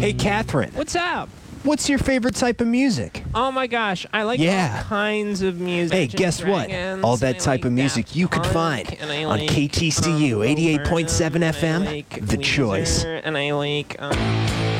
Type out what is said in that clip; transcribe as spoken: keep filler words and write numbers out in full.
Hey, Catherine. What's up? What's your favorite type of music? Oh my gosh, I like Yeah. all kinds of music. Hey, guess what? Dragons, All that I type like of music Daft you could Punk, find and I on like, K T C U um, eighty-eight point seven Bo F M, Burnham, and I like The Weezer, Choice. And I like um,